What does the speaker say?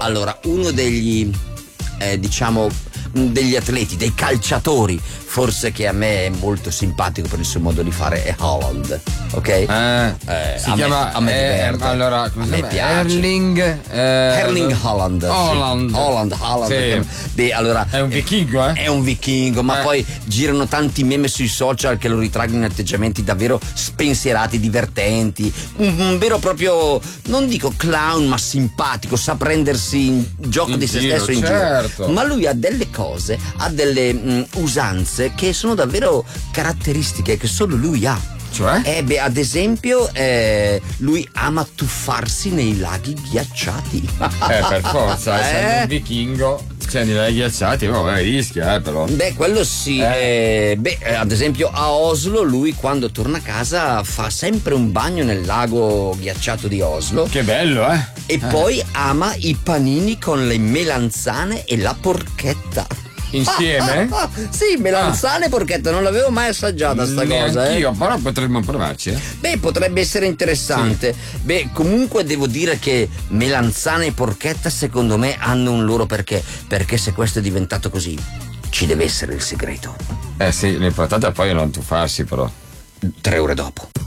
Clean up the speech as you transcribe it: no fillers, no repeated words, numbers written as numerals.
Allora, uno degli degli atleti, dei calciatori, forse che a me è molto simpatico per il suo modo di fare, è Haaland, ok? Si chiama a me diverte. allora, a me piace. Erling Haaland. Sì. Allora, è un vichingo, È un vichingo, ma poi girano tanti meme sui social che lo ritraggono in atteggiamenti davvero spensierati, divertenti. Un vero proprio, non dico clown, ma simpatico, sa prendersi in gioco di se stesso in certo. giro. Ma lui ha delle cose, ha delle usanze che sono davvero caratteristiche che solo lui ha. Cioè? Ad esempio, lui ama tuffarsi nei laghi ghiacciati. Per forza, essendo un vichingo, cioè nei laghi ghiacciati, rischia, però. Beh, quello sì. Ad esempio a Oslo lui quando torna a casa fa sempre un bagno nel lago ghiacciato di Oslo. Che bello, E poi ama i panini con le melanzane e la porchetta. Insieme? Sì, melanzane e porchetta, non l'avevo mai assaggiata sta cosa. Anch'io, però potremmo provarci. Beh, potrebbe essere interessante. Sì. Beh, comunque devo dire che melanzane e porchetta secondo me hanno un loro perché. Perché se questo è diventato così, ci deve essere il segreto. Sì, l'importante è poi non tuffarsi, però. 3 ore dopo.